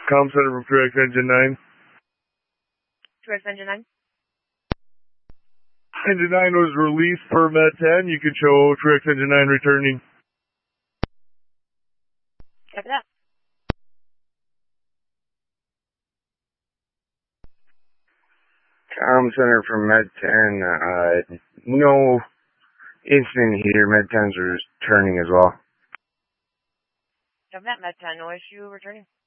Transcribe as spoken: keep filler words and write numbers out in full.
Com Center from Trix Engine nine. Trix Engine nine. Engine nine was released for Med ten. You can show Trix Engine nine returning. Copy that. Com Center from Med ten, uh, no incident here. Med ten's returning as well. Copy that, Med ten, no issue returning.